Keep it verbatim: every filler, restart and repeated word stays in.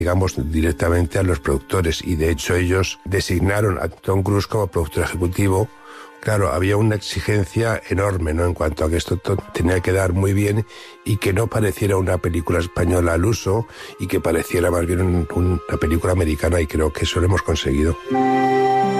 digamos, directamente a los productores, y de hecho ellos designaron a Tom Cruise como productor ejecutivo. Claro, había una exigencia enorme, ¿no?, en cuanto a que esto tenía que dar muy bien y que no pareciera una película española al uso y que pareciera más bien un, un, una película americana, y creo que eso lo hemos conseguido.